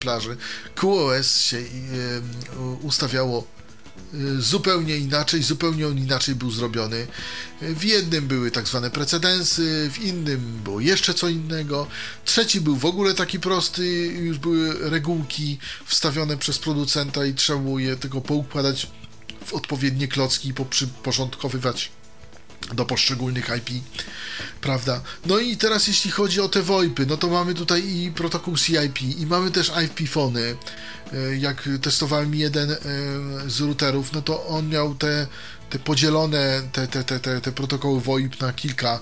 egzemplarzy, QoS się ustawiało zupełnie zupełnie on inaczej był zrobiony. W jednym były tak zwane precedensy, w innym było jeszcze co innego. Trzeci był w ogóle taki prosty, już były regułki wstawione przez producenta i trzeba było je tylko poukładać w odpowiednie klocki i przyporządkowywać do poszczególnych IP, prawda? No i teraz jeśli chodzi o te VoIPy, no to mamy tutaj i protokół CIP i mamy też IP-fony. Jak testowałem jeden z routerów, no to on miał te podzielone te protokoły VoIP na kilka,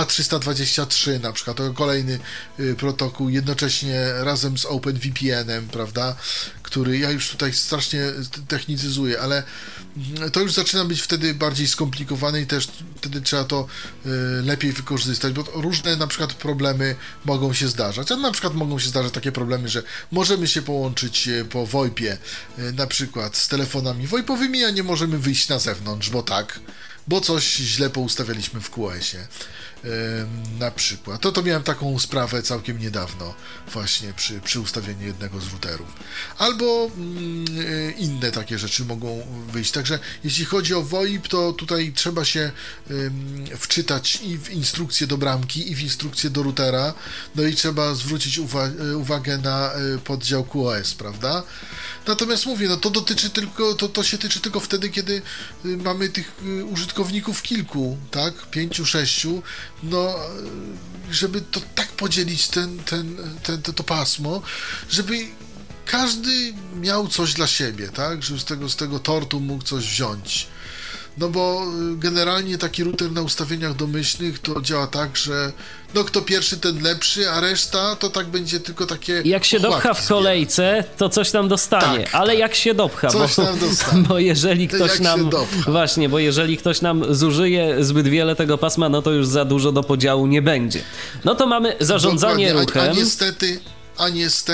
H323 na przykład, to kolejny protokół, jednocześnie razem z OpenVPN-em, prawda, który ja już tutaj strasznie technicyzuję, ale to już zaczyna być wtedy bardziej skomplikowane i też wtedy trzeba to lepiej wykorzystać, bo różne na przykład problemy mogą się zdarzać, a na przykład mogą się zdarzać takie problemy, że możemy się połączyć po VoIP-ie na przykład z telefonami VoIP-owymi, a nie możemy wyjść na zewnątrz, bo coś źle poustawialiśmy w QoS-ie na przykład. To miałem taką sprawę całkiem niedawno właśnie przy ustawieniu jednego z routerów. Albo inne takie rzeczy mogą wyjść. Także jeśli chodzi o VoIP, to tutaj trzeba się wczytać i w instrukcję do bramki, i w instrukcję do routera, no i trzeba zwrócić uwagę na poddział QoS, prawda? Natomiast mówię, no to dotyczy tylko, to się tyczy tylko wtedy, kiedy mamy tych użytkowników kilku, tak? 5, 6, no żeby to tak podzielić to pasmo, żeby każdy miał coś dla siebie, tak? Żeby z tego tortu mógł coś wziąć. No bo generalnie taki router na ustawieniach domyślnych to działa tak, że no kto pierwszy, ten lepszy, a reszta to tak będzie tylko takie... Jak się dopcha w kolejce, to coś tam dostanie, tak, ale jak się dopcha, bo jeżeli ktoś nam... Właśnie, bo jeżeli ktoś nam zużyje zbyt wiele tego pasma, no to już za dużo do podziału nie będzie. No to mamy zarządzanie ruchem. A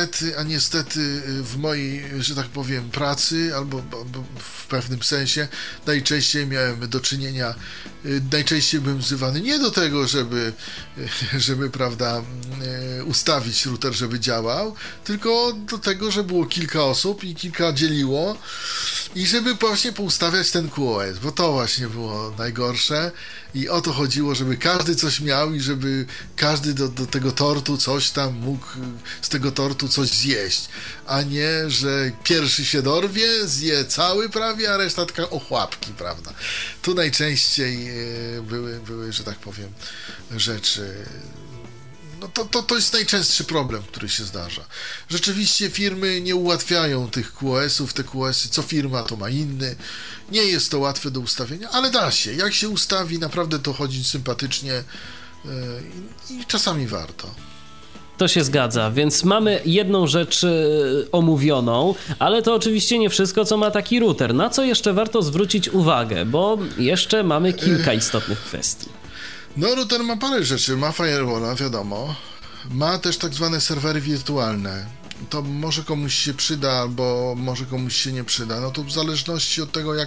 niestety w mojej, że tak powiem, pracy, albo w pewnym sensie najczęściej miałem do czynienia, najczęściej byłem wzywany nie do tego, żeby prawda, ustawić router, żeby działał, tylko do tego, że było kilka osób i kilka dzieliło i żeby właśnie poustawiać ten QoS, bo to właśnie było najgorsze i o to chodziło, żeby każdy coś miał i żeby każdy do tego tortu coś tam mógł z tego tortu coś zjeść, a nie, że pierwszy się dorwie, zje cały prawie, a reszta taka ochłapki, prawda. Tu najczęściej były, że tak powiem, rzeczy. No to jest najczęstszy problem, który się zdarza. Rzeczywiście firmy nie ułatwiają tych QoS-ów, te QoS-y, co firma to ma inny. Nie jest to łatwe do ustawienia, ale da się. Jak się ustawi, naprawdę to chodzi sympatycznie i czasami warto. To się zgadza, więc mamy jedną rzecz omówioną, ale to oczywiście nie wszystko, co ma taki router. Na co jeszcze warto zwrócić uwagę, bo jeszcze mamy kilka istotnych kwestii. No, router ma parę rzeczy. Ma firewalla, wiadomo. Ma też tak zwane serwery wirtualne. To może komuś się przyda, albo może komuś się nie przyda. No to w zależności od tego,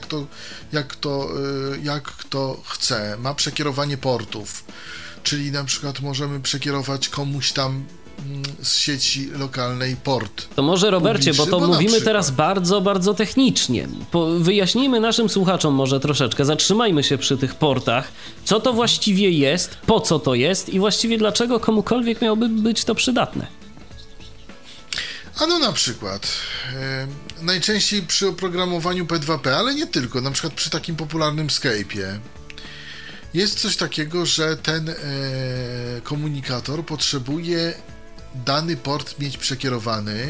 jak kto chce. Ma przekierowanie portów. Czyli na przykład możemy przekierować komuś tam z sieci lokalnej port. To może, Robercie, bo to mówimy teraz bardzo, bardzo technicznie. Wyjaśnijmy naszym słuchaczom może troszeczkę, zatrzymajmy się przy tych portach, co to właściwie jest, po co to jest i właściwie dlaczego komukolwiek miałoby być to przydatne. A no na przykład najczęściej przy oprogramowaniu P2P, ale nie tylko, na przykład przy takim popularnym Skype'ie jest coś takiego, że ten komunikator potrzebuje dany port mieć przekierowany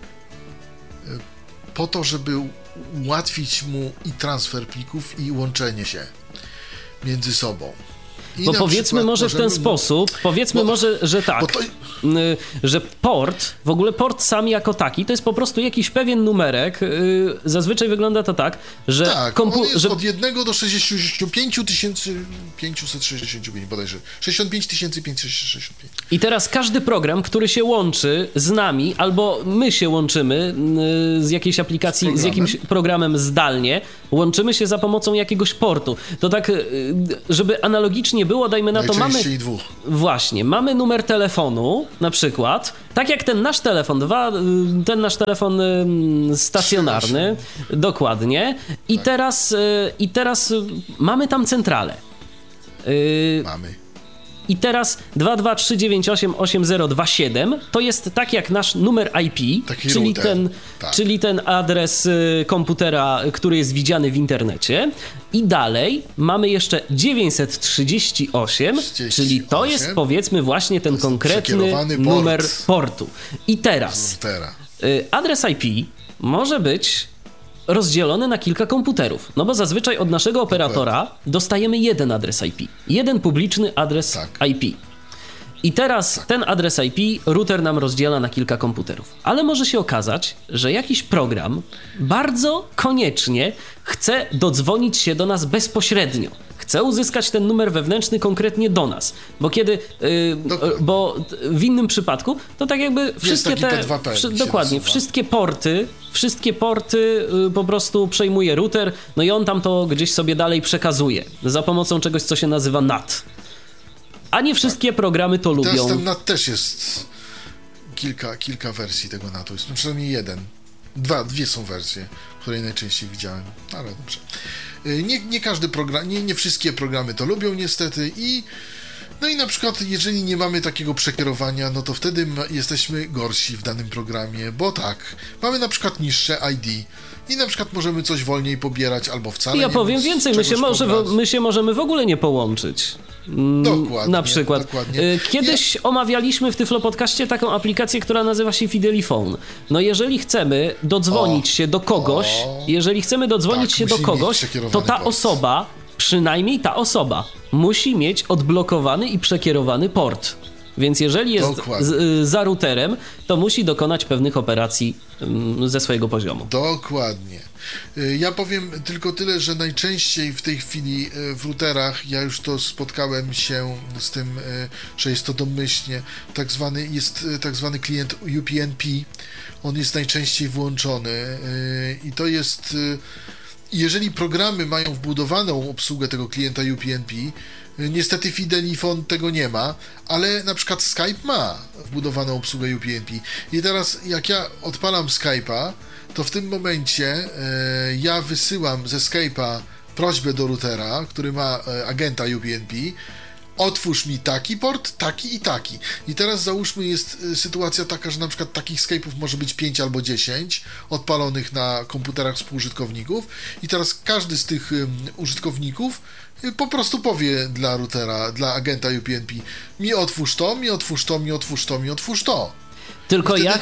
po to, żeby ułatwić mu i transfer plików, i łączenie się między sobą. Bo powiedzmy może w ten sposób, może, że tak, że port, w ogóle port sam jako taki, to jest po prostu jakiś pewien numerek, zazwyczaj wygląda to tak, że... Tak, on jest od 1 do 65 565 bodajże, 65 565. I teraz każdy program, który się łączy z nami, albo my się łączymy z jakiejś aplikacji, z jakimś programem zdalnie, łączymy się za pomocą jakiegoś portu. To tak, żeby analogicznie było, dajmy na to, mamy... dwóch. Właśnie, mamy numer telefonu na przykład, tak jak ten nasz telefon stacjonarny, dokładnie, i teraz mamy tam centralę. Mamy. I teraz 223988027 to jest tak jak nasz numer IP, czyli ten adres komputera, który jest widziany w internecie. I dalej mamy jeszcze 938, czyli to jest powiedzmy właśnie ten konkretny numer portu. I teraz adres IP może być rozdzielone na kilka komputerów. No bo zazwyczaj od naszego operatora dostajemy jeden adres IP. Jeden publiczny adres IP. I teraz ten adres IP router nam rozdziela na kilka komputerów. Ale może się okazać, że jakiś program bardzo koniecznie chce dodzwonić się do nas bezpośrednio. Chce uzyskać ten numer wewnętrzny konkretnie do nas. Bo bo w innym przypadku to tak jakby wszystkie dokładnie, wszystkie porty po prostu przejmuje router, no i on tam to gdzieś sobie dalej przekazuje za pomocą czegoś, co się nazywa NAT. A nie wszystkie programy to lubią. Ten NAT też jest kilka wersji tego NAT-u. Jest przynajmniej jeden. Dwie są wersje, które najczęściej widziałem. Ale dobrze. Nie każdy program, nie wszystkie programy to lubią niestety no i na przykład jeżeli nie mamy takiego przekierowania, no to wtedy jesteśmy gorsi w danym programie, bo mamy na przykład niższe ID i na przykład możemy coś wolniej pobierać albo wcale ja powiem więcej, my się możemy w ogóle nie połączyć. Dokładnie. Na przykład. Dokładnie. Kiedyś omawialiśmy w Tyflo Podcaście taką aplikację, która nazywa się Fidelifone. No jeżeli chcemy dodzwonić się do kogoś, to ta osoba, przynajmniej ta osoba, musi mieć odblokowany i przekierowany port. Więc jeżeli jest za routerem, to musi dokonać pewnych operacji ze swojego poziomu. Dokładnie. Ja powiem tylko tyle, że najczęściej w tej chwili w routerach, ja już to spotkałem się z tym, że jest to domyślnie, jest tak zwany klient UPnP, on jest najczęściej włączony i to jest, jeżeli programy mają wbudowaną obsługę tego klienta UPnP, niestety Fidelifone tego nie ma, ale na przykład Skype ma wbudowaną obsługę UPnP. I teraz jak ja odpalam Skype'a, to w tym momencie ja wysyłam ze Skype'a prośbę do routera, który ma agenta UPnP, otwórz mi taki port, taki i taki. I teraz załóżmy jest sytuacja taka, że na przykład takich Skype'ów może być 5 albo 10 odpalonych na komputerach współużytkowników i teraz każdy z tych użytkowników po prostu powie dla routera, dla agenta UPnP, mi otwórz to, mi otwórz to, mi otwórz to, mi otwórz to. Tylko ja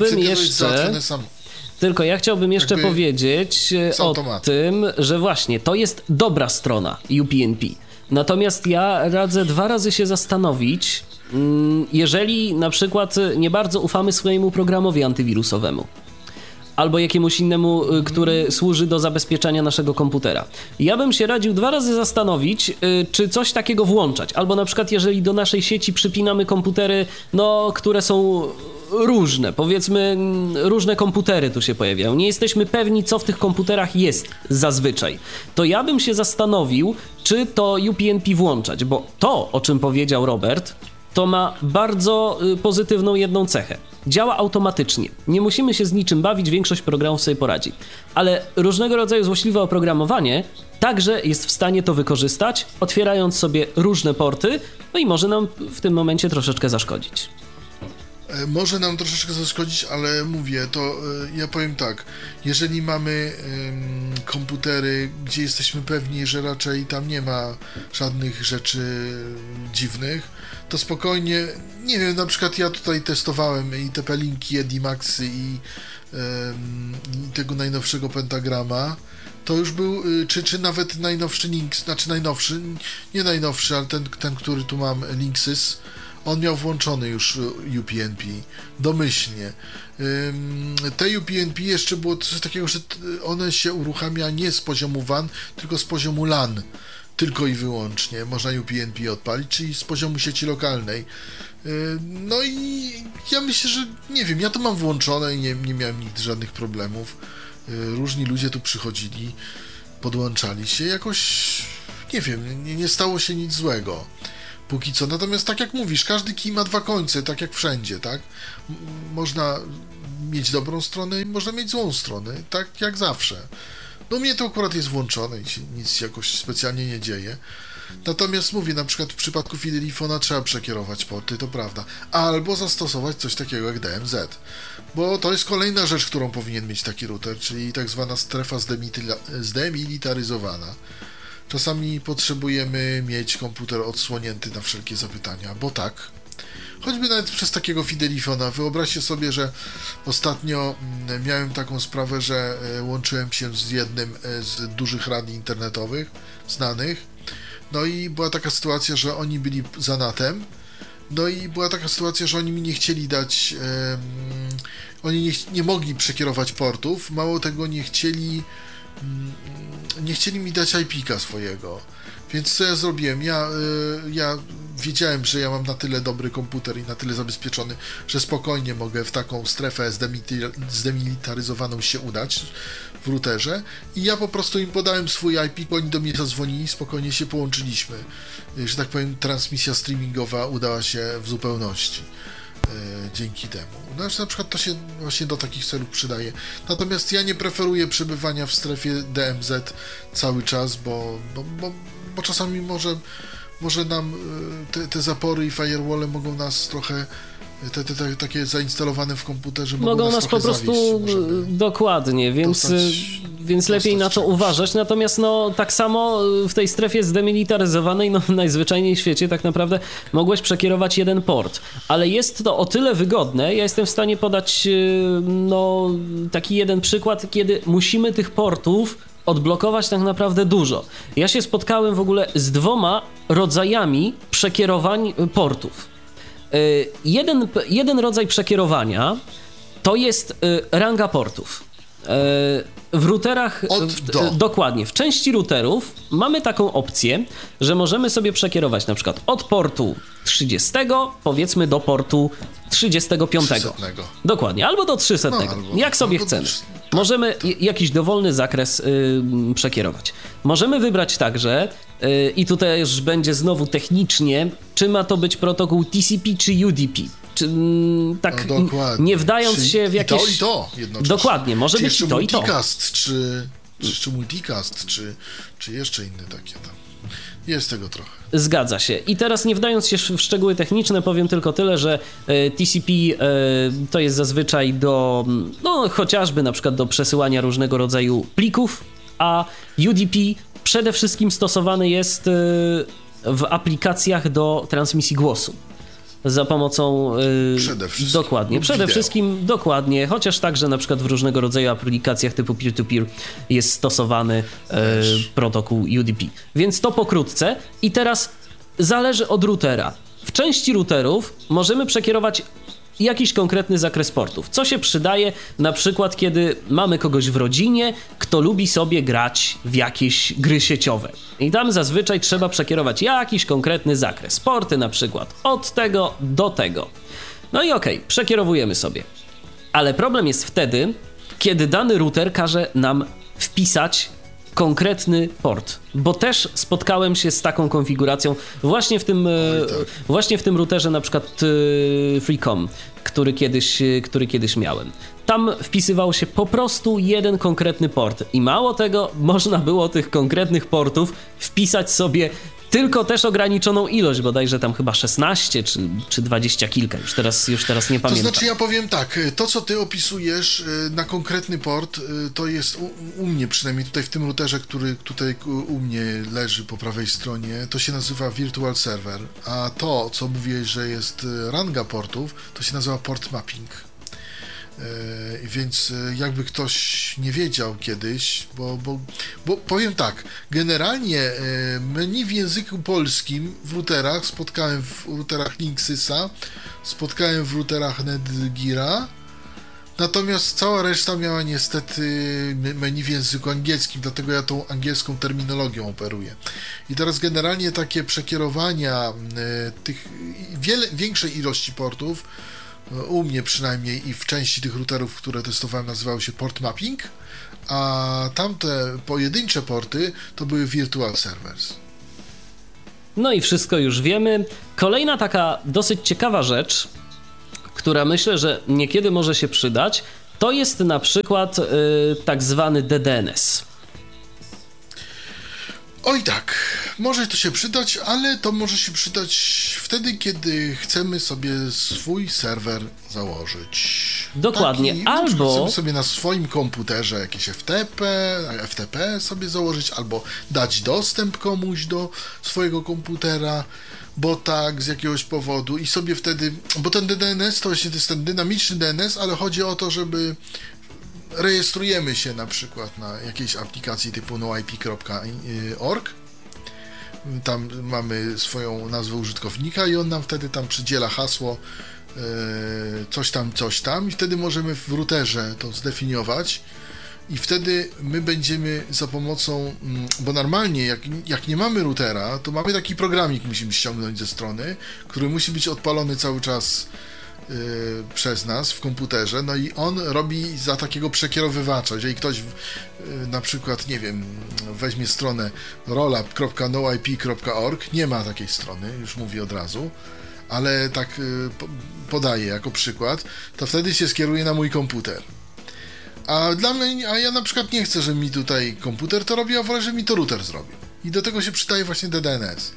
chciałbym jeszcze powiedzieć o tym, że właśnie to jest dobra strona UPnP. Natomiast ja radzę 2 razy się zastanowić, jeżeli na przykład nie bardzo ufamy swojemu programowi antywirusowemu albo jakiemuś innemu, który służy do zabezpieczania naszego komputera. Ja bym się radził 2 razy zastanowić, czy coś takiego włączać. Albo na przykład jeżeli do naszej sieci przypinamy komputery, które są różne, powiedzmy różne komputery tu się pojawiają. Nie jesteśmy pewni, co w tych komputerach jest zazwyczaj. To ja bym się zastanowił, czy to UPnP włączać, bo to, o czym powiedział Robert, to ma bardzo pozytywną jedną cechę. Działa automatycznie. Nie musimy się z niczym bawić, większość programów sobie poradzi. Ale różnego rodzaju złośliwe oprogramowanie także jest w stanie to wykorzystać, otwierając sobie różne porty, no i może nam w tym momencie troszeczkę zaszkodzić. Może nam troszeczkę zaszkodzić, ale mówię, to ja powiem tak, jeżeli mamy komputery, gdzie jesteśmy pewni, że raczej tam nie ma żadnych rzeczy dziwnych, to spokojnie, nie wiem, na przykład ja tutaj testowałem i te Pelinki, Edimaxy i tego najnowszego Pentagrama, to już był, czy nawet najnowszy Lynx, znaczy najnowszy, nie najnowszy, ale ten który tu mam, Linksys, on miał włączony już UPnP, domyślnie. Te UPnP jeszcze było coś takiego, że one się uruchamia nie z poziomu WAN, tylko z poziomu LAN. Tylko i wyłącznie można UPnP odpalić, czyli z poziomu sieci lokalnej. No i ja myślę, że nie wiem, ja to mam włączone i nie miałem nigdy żadnych problemów. Różni ludzie tu przychodzili, podłączali się, jakoś nie wiem, nie stało się nic złego. póki co. Natomiast tak jak mówisz, każdy kij ma dwa końce, tak jak wszędzie, tak? Można mieć dobrą stronę i można mieć złą stronę, tak jak zawsze. No mnie to akurat jest włączone i się nic jakoś specjalnie nie dzieje. Natomiast mówię, na przykład w przypadku Fidelifona trzeba przekierować porty, to prawda. Albo zastosować coś takiego jak DMZ. Bo to jest kolejna rzecz, którą powinien mieć taki router, czyli tak zwana strefa zdemilitaryzowana. Czasami potrzebujemy mieć komputer odsłonięty na wszelkie zapytania, bo tak. Choćby nawet przez takiego Fidelifona. Wyobraźcie sobie, że ostatnio miałem taką sprawę, że łączyłem się z jednym z dużych radii internetowych, znanych. No i była taka sytuacja, że oni byli za NAT-em. No i była taka sytuacja, że oni mi nie chcieli dać... oni nie mogli przekierować portów. Mało tego, nie chcieli mi dać IP-ka swojego. Więc co ja zrobiłem? Ja wiedziałem, że ja mam na tyle dobry komputer i na tyle zabezpieczony, że spokojnie mogę w taką strefę zdemilitaryzowaną się udać w routerze i ja po prostu im podałem swój IP, oni do mnie zadzwonili, spokojnie się połączyliśmy. Że tak powiem, transmisja streamingowa udała się w zupełności dzięki temu. Znaczy, na przykład to się właśnie do takich celów przydaje. Natomiast ja nie preferuję przebywania w strefie DMZ cały czas, bo czasami może nam te zapory i firewall mogą nas trochę takie zainstalowane w komputerze mogą nas po prostu dokładnie, więc lepiej na to uważać. Natomiast no tak samo w tej strefie zdemilitaryzowanej, no najzwyczajniej w świecie tak naprawdę mogłeś przekierować jeden port, ale jest to o tyle wygodne, ja jestem w stanie podać no taki jeden przykład, kiedy musimy tych portów odblokować tak naprawdę dużo. Ja się spotkałem w ogóle z 2 rodzajami przekierowań portów. Jeden rodzaj przekierowania to jest ranga portów. W routerach, dokładnie, w części routerów mamy taką opcję, że możemy sobie przekierować na przykład od portu 30 powiedzmy do portu 35. 300. Dokładnie, albo do 300. No, jak sobie chcemy. Możemy jakiś dowolny zakres przekierować. Możemy wybrać także, i tutaj już będzie znowu technicznie, czy ma to być protokół TCP czy UDP. Czy, tak no, nie wdając się w jakieś... I to jednocześnie. Dokładnie, może być i to i to. Multicast, czy multicast, czy jeszcze inne takie tam. Jest tego trochę. Zgadza się. I teraz nie wdając się w szczegóły techniczne, powiem tylko tyle, że TCP to jest zazwyczaj do, no chociażby na przykład do przesyłania różnego rodzaju plików, a UDP przede wszystkim stosowany jest w aplikacjach do transmisji głosu. Za pomocą... Dokładnie. Przede wszystkim, dokładnie. Chociaż także na przykład w różnego rodzaju aplikacjach typu peer-to-peer jest stosowany protokół UDP. Więc to pokrótce. I teraz zależy od routera. W części routerów możemy przekierować jakiś konkretny zakres portów. Co się przydaje na przykład, kiedy mamy kogoś w rodzinie, kto lubi sobie grać w jakieś gry sieciowe. I tam zazwyczaj trzeba przekierować jakiś konkretny zakres. Porty na przykład od tego do tego. No i okej, przekierowujemy sobie. Ale problem jest wtedy, kiedy dany router każe nam wpisać konkretny port, bo też spotkałem się z taką konfiguracją właśnie w tym routerze na przykład Freecom, który kiedyś miałem. Tam wpisywało się po prostu jeden konkretny port i mało tego, można było tych konkretnych portów wpisać sobie tylko też ograniczoną ilość, bodajże tam chyba 16 czy 20 kilka, już teraz nie pamiętam. To znaczy ja powiem tak, to co ty opisujesz na konkretny port, to jest u mnie przynajmniej tutaj w tym routerze, który tutaj u mnie leży po prawej stronie, to się nazywa Virtual Server, a to co mówiłeś, że jest ranga portów, to się nazywa port mapping. Więc jakby ktoś nie wiedział kiedyś, bo powiem tak, generalnie menu w języku polskim w routerach spotkałem w routerach Linksysa, spotkałem w routerach Netgeara, natomiast cała reszta miała niestety menu w języku angielskim, dlatego ja tą angielską terminologią operuję. I teraz generalnie takie przekierowania tych większej ilości portów, u mnie przynajmniej i w części tych routerów, które testowałem, nazywały się port mapping, a tamte pojedyncze porty to były virtual servers. No i wszystko już wiemy. Kolejna taka dosyć ciekawa rzecz, która myślę, że niekiedy może się przydać, to jest na przykład tak zwany DDNS. Oj tak, może to się przydać, ale to może się przydać wtedy, kiedy chcemy sobie swój serwer założyć. Dokładnie, albo chcemy sobie na swoim komputerze jakieś FTP sobie założyć, albo dać dostęp komuś do swojego komputera, bo tak, z jakiegoś powodu i sobie wtedy, bo ten DNS to jest ten dynamiczny DNS, ale chodzi o to, żeby rejestrujemy się na przykład na jakiejś aplikacji typu noip.org. Tam mamy swoją nazwę użytkownika i on nam wtedy tam przydziela hasło coś tam i wtedy możemy w routerze to zdefiniować i wtedy my będziemy za pomocą, bo normalnie jak nie mamy routera, to mamy taki programik, musimy ściągnąć ze strony, który musi być odpalony cały czas przez nas w komputerze, no i on robi za takiego przekierowywacza. Jeżeli ktoś na przykład, nie wiem, weźmie stronę rollup.noip.org, nie ma takiej strony, już mówię od razu, ale tak podaję jako przykład, to wtedy się skieruje na mój komputer. A ja na przykład nie chcę, żeby mi tutaj komputer to robił, a wolę, żeby mi to router zrobił. I do tego się przydaje właśnie DDNS.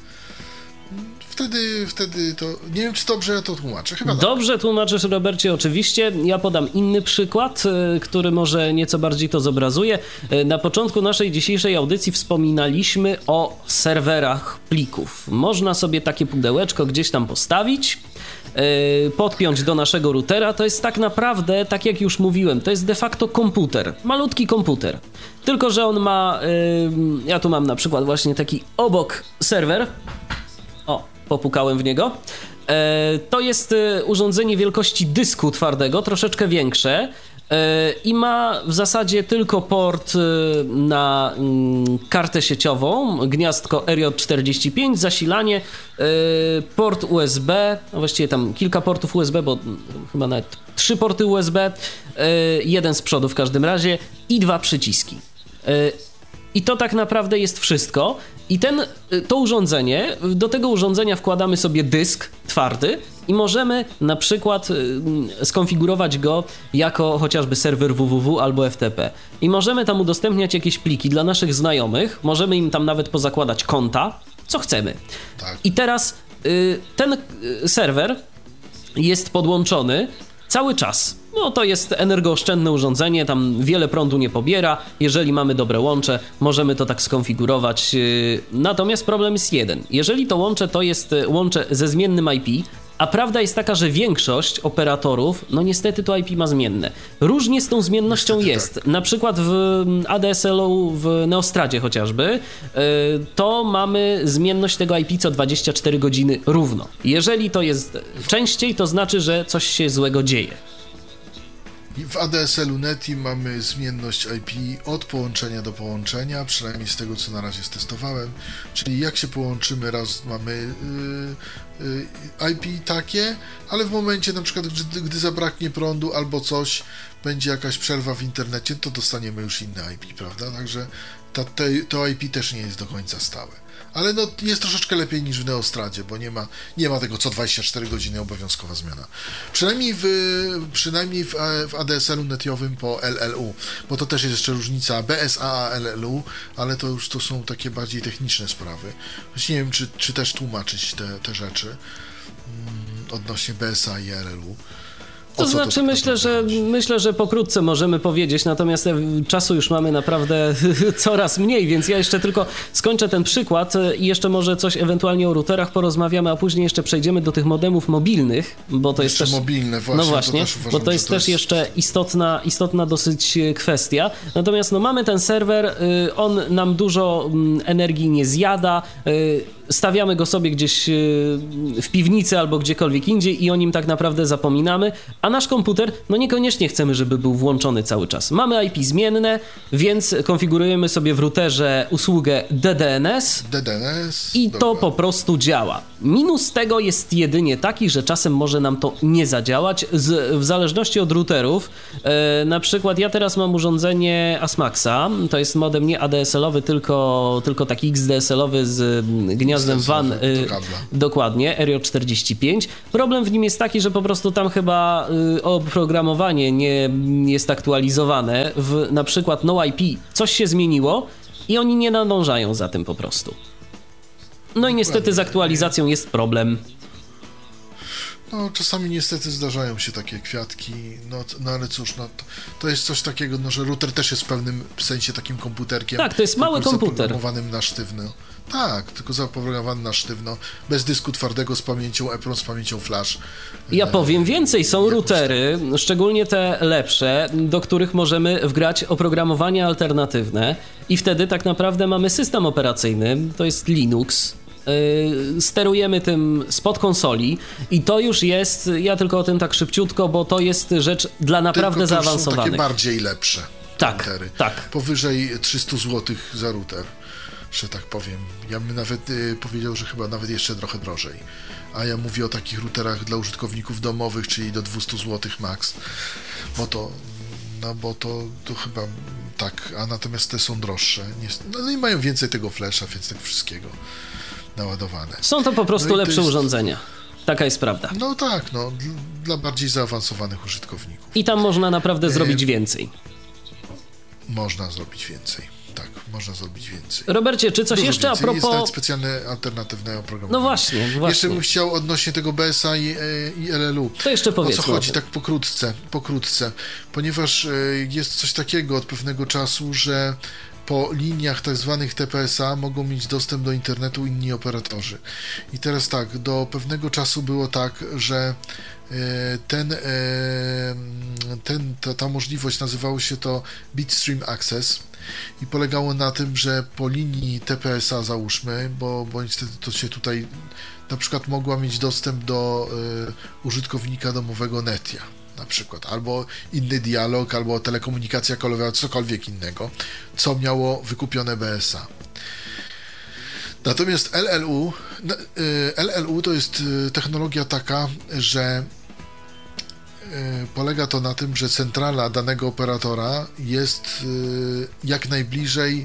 Wtedy to... Nie wiem, czy dobrze ja to tłumaczę. Chyba tak. Dobrze tłumaczysz, Robercie, oczywiście. Ja podam inny przykład, który może nieco bardziej to zobrazuje. Na początku naszej dzisiejszej audycji wspominaliśmy o serwerach plików. Można sobie takie pudełeczko gdzieś tam postawić, podpiąć do naszego routera. To jest tak naprawdę, tak jak już mówiłem, to jest de facto komputer. Malutki komputer. Tylko że on ma... Ja tu mam na przykład właśnie taki obok serwer. O, popukałem w niego. To jest urządzenie wielkości dysku twardego, troszeczkę większe i ma w zasadzie tylko port na kartę sieciową, gniazdko RJ45, zasilanie, port USB, no właściwie tam kilka portów USB, bo chyba nawet 3 porty USB, jeden z przodu w każdym razie i 2 przyciski. I to tak naprawdę jest wszystko. I to urządzenie, do tego urządzenia wkładamy sobie dysk twardy i możemy na przykład skonfigurować go jako chociażby serwer www albo FTP. I możemy tam udostępniać jakieś pliki dla naszych znajomych, możemy im tam nawet pozakładać konta, co chcemy. Tak. I teraz ten serwer jest podłączony cały czas. No to jest energooszczędne urządzenie, tam wiele prądu nie pobiera. Jeżeli mamy dobre łącze, możemy to tak skonfigurować. Natomiast problem jest jeden. Jeżeli to łącze to jest łącze ze zmiennym IP, a prawda jest taka, że większość operatorów, no niestety to IP ma zmienne. Różnie z tą zmiennością niestety jest. Tak. Na przykład w ADSL-u w Neostradzie chociażby, to mamy zmienność tego IP co 24 godziny równo. Jeżeli to jest częściej, to znaczy, że coś się złego dzieje. W ADSL-u NETI mamy zmienność IP od połączenia do połączenia, przynajmniej z tego, co na razie stestowałem, czyli jak się połączymy, raz mamy IP takie, ale w momencie na przykład, gdy zabraknie prądu albo coś, będzie jakaś przerwa w internecie, to dostaniemy już inne IP, prawda? Także to IP też nie jest do końca stałe. Ale no, jest troszeczkę lepiej niż w Neostradzie, bo nie ma tego co 24 godziny obowiązkowa zmiana. Przynajmniej w ADSL-u netiowym po LLU, bo to też jest jeszcze różnica BSA LLU, ale to są takie bardziej techniczne sprawy. Nie wiem, czy też tłumaczyć te rzeczy odnośnie BSA i LLU. To znaczy myślę, że pokrótce możemy powiedzieć, natomiast czasu już mamy naprawdę coraz mniej, więc ja jeszcze tylko skończę ten przykład i jeszcze może coś ewentualnie o routerach porozmawiamy, a później jeszcze przejdziemy do tych modemów mobilnych, bo to jeszcze jest też... mobilne, właśnie. No właśnie, bo to jest też jeszcze istotna dosyć kwestia. Natomiast no mamy ten serwer, on nam dużo energii nie zjada, stawiamy go sobie gdzieś w piwnicy albo gdziekolwiek indziej i o nim tak naprawdę zapominamy, a nasz komputer, no niekoniecznie chcemy, żeby był włączony cały czas. Mamy IP zmienne, więc konfigurujemy sobie w routerze usługę DDNS i to po prostu działa. Minus tego jest jedynie taki, że czasem może nam to nie zadziałać, w zależności od routerów. Na przykład ja teraz mam urządzenie ASMAXa, to jest modem nie ADSL-owy, tylko taki XDSL-owy z gniazdem pojazdem WAN, dokładnie, Erio 45. Problem w nim jest taki, że po prostu tam chyba oprogramowanie nie jest aktualizowane. Na przykład NoIP coś się zmieniło i oni nie nadążają za tym po prostu. No i niestety z aktualizacją jest problem. No, czasami niestety zdarzają się takie kwiatki, no ale cóż, to jest coś takiego, że router też jest w pewnym sensie takim komputerkiem. Tak, to jest mały komputer. Zaprogramowanym na sztywno. Tak, tylko zaprogramowany na sztywno, bez dysku twardego, z pamięcią EPROM, z pamięcią flash. Ja powiem więcej, są routery, szczególnie te lepsze, do których możemy wgrać oprogramowanie alternatywne i wtedy tak naprawdę mamy system operacyjny, to jest Linux. Sterujemy tym spod konsoli i to już jest, ja tylko o tym tak szybciutko, bo to jest rzecz dla naprawdę zaawansowanych. Tylko to są takie bardziej lepsze routery. Tak. Powyżej 300 zł za router, że tak powiem. Ja bym nawet powiedział, że chyba nawet jeszcze trochę drożej. A ja mówię o takich routerach dla użytkowników domowych, czyli do 200 zł max, bo to chyba tak, a natomiast te są droższe. No i mają więcej tego flasha, więc tak wszystkiego naładowane. Są to po prostu lepsze urządzenia. Taka jest prawda. No tak, dla bardziej zaawansowanych użytkowników. I tam można naprawdę zrobić więcej. Można zrobić więcej. Tak, można zrobić więcej. Robercie, czy coś Dużo jeszcze więcej. a propos... Jest nawet specjalne alternatywne oprogramowanie. No właśnie. Jeszcze bym chciał odnośnie tego BSA i LLU. To jeszcze powiedz. O co chodzi, tak pokrótce. Ponieważ jest coś takiego od pewnego czasu, że po liniach tak zwanych TPSA mogą mieć dostęp do internetu inni operatorzy. I teraz tak, do pewnego czasu było tak, że ta możliwość, nazywało się to Bitstream Access i polegało na tym, że po linii TPSA załóżmy, bo niestety to się tutaj na przykład mogła mieć dostęp do użytkownika domowego Netia na przykład, albo inny dialog, albo telekomunikacja kolowa, cokolwiek innego, co miało wykupione BSA. Natomiast LLU to jest technologia taka, że polega to na tym, że centrala danego operatora jest jak najbliżej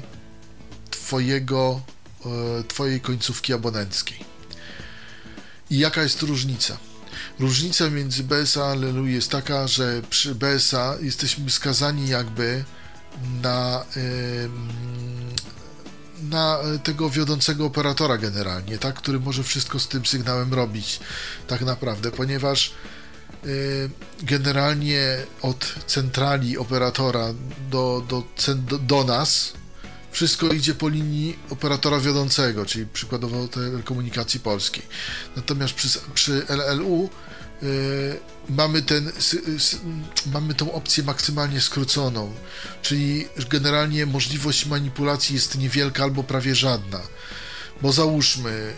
twojej końcówki abonenckiej. I jaka jest różnica? Różnica między BSA a LLU jest taka, że przy BSA jesteśmy skazani jakby na tego wiodącego operatora generalnie, tak, który może wszystko z tym sygnałem robić tak naprawdę, ponieważ generalnie od centrali operatora do nas wszystko idzie po linii operatora wiodącego, czyli przykładowo Telekomunikacji Polskiej. Natomiast przy LLU mamy tą opcję maksymalnie skróconą, czyli generalnie możliwość manipulacji jest niewielka albo prawie żadna. Bo załóżmy,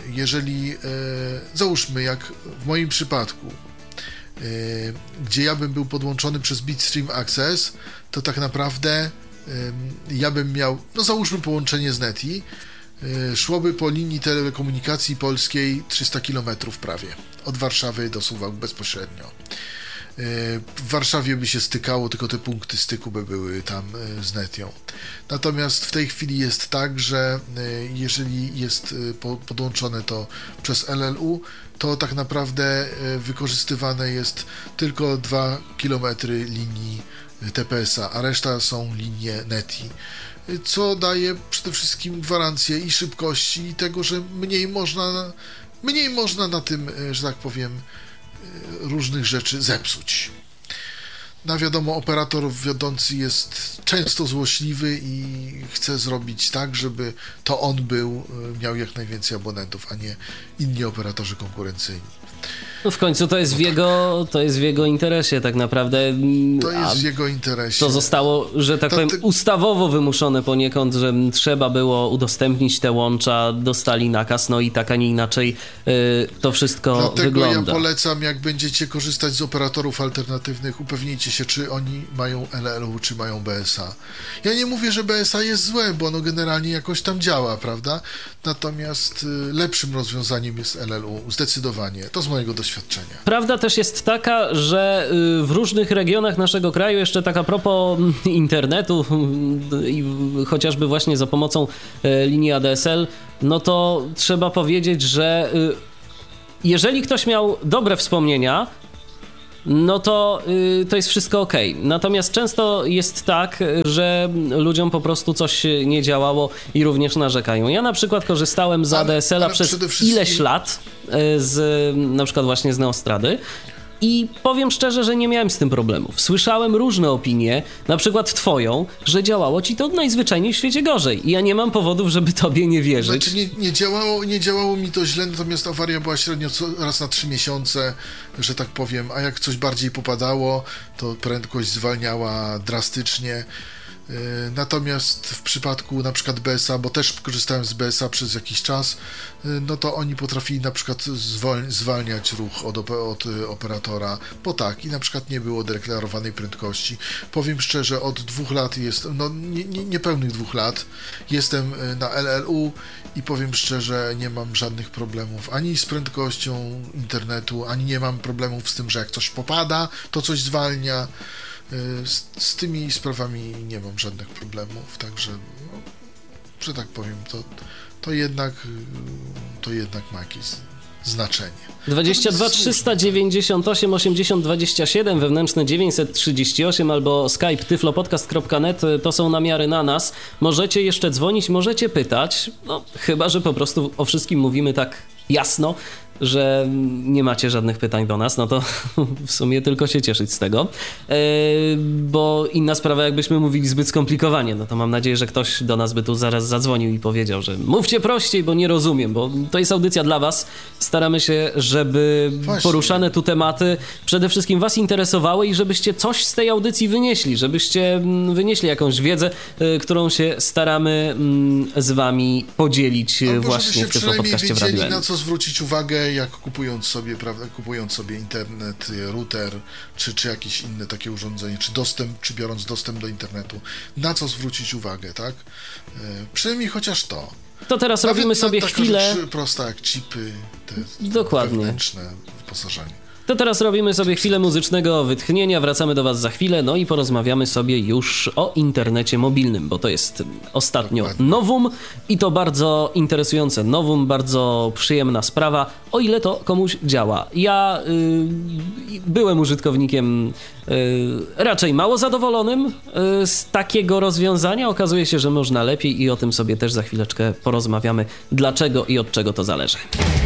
jak w moim przypadku, gdzie ja bym był podłączony przez Bitstream Access, to tak naprawdę ja bym miał, załóżmy połączenie z NETI, szłoby po linii telekomunikacji polskiej 300 km prawie, od Warszawy do Suwałk bezpośrednio. W Warszawie by się stykało, tylko te punkty styku by były tam z Netią. Natomiast w tej chwili jest tak, że jeżeli jest podłączone to przez LLU, to tak naprawdę wykorzystywane jest tylko 2 km linii TPS-a, a reszta są linie NETI, co daje przede wszystkim gwarancję i szybkości, i tego, że mniej można na tym, że tak powiem, różnych rzeczy zepsuć. Wiadomo, operator wiodący jest często złośliwy i chce zrobić tak, żeby to on miał jak najwięcej abonentów, a nie inni operatorzy konkurencyjni. No w końcu to jest w jego interesie tak naprawdę. To jest w jego interesie. To zostało, że tak powiem, ustawowo wymuszone poniekąd, że trzeba było udostępnić te łącza, dostali nakaz, no i tak, a nie inaczej to wszystko wygląda. Dlatego ja polecam, jak będziecie korzystać z operatorów alternatywnych, upewnijcie się, czy oni mają LLU, czy mają BSA. Ja nie mówię, że BSA jest złe, bo ono generalnie jakoś tam działa, prawda? Natomiast lepszym rozwiązaniem jest LLU, zdecydowanie. To z mojego doświadczenia. doświadczenia. Prawda też jest taka, że w różnych regionach naszego kraju, jeszcze tak a propos internetu i chociażby właśnie za pomocą linii ADSL, no to trzeba powiedzieć, że jeżeli ktoś miał dobre wspomnienia, no to jest wszystko okej. Natomiast często jest tak, że ludziom po prostu coś nie działało i również narzekają. Ja na przykład korzystałem z ADSL-a przez ileś lat, na przykład właśnie z Neostrady. I powiem szczerze, że nie miałem z tym problemów. Słyszałem różne opinie, na przykład twoją, że działało ci to najzwyczajniej w świecie gorzej. I ja nie mam powodów, żeby tobie nie wierzyć. Znaczy nie działało mi to źle, natomiast awaria była średnio raz na 3 miesiące, że tak powiem, a jak coś bardziej popadało, to prędkość zwalniała drastycznie. Natomiast w przypadku na przykład BSA, bo też korzystałem z BSA przez jakiś czas, no to oni potrafili na przykład zwalniać ruch od operatora, bo tak, i na przykład nie było deklarowanej prędkości. Powiem szczerze, od 2 lat niepełnych 2 lat jestem na LLU i powiem szczerze, nie mam żadnych problemów ani z prędkością internetu, ani nie mam problemów z tym, że jak coś popada, to coś zwalnia. Z tymi sprawami nie mam żadnych problemów, także, no, że tak powiem, to jednak ma jakieś znaczenie. 22 398 80 27, wewnętrzne 938 albo skype tyflopodcast.net to są namiary na nas. Możecie jeszcze dzwonić, możecie pytać, no chyba że po prostu o wszystkim mówimy tak jasno, że nie macie żadnych pytań do nas, no to w sumie tylko się cieszyć z tego, bo inna sprawa, jakbyśmy mówili zbyt skomplikowanie, no to mam nadzieję, że ktoś do nas by tu zaraz zadzwonił i powiedział, że mówcie prościej, bo nie rozumiem, bo to jest audycja dla was. Staramy się, żeby poruszane tu tematy przede wszystkim was interesowały i żebyście coś z tej audycji wynieśli, żebyście wynieśli jakąś wiedzę, którą się staramy z wami podzielić właśnie w tym podcaście w Radiu N. Na co zwrócić uwagę, jak kupując sobie internet, router, czy jakieś inne takie urządzenie, czy biorąc dostęp do internetu, na co zwrócić uwagę, tak? Przynajmniej chociaż to. To teraz robimy sobie chwilę... prosta jak chipy, te wewnętrzne wyposażenie. To teraz robimy sobie chwilę muzycznego wytchnienia, wracamy do was za chwilę, no i porozmawiamy sobie już o internecie mobilnym, bo to jest ostatnio nowum i to bardzo interesujące nowum, bardzo przyjemna sprawa, o ile to komuś działa. Ja byłem użytkownikiem raczej mało zadowolonym z takiego rozwiązania. Okazuje się, że można lepiej i o tym sobie też za chwileczkę porozmawiamy, dlaczego i od czego to zależy.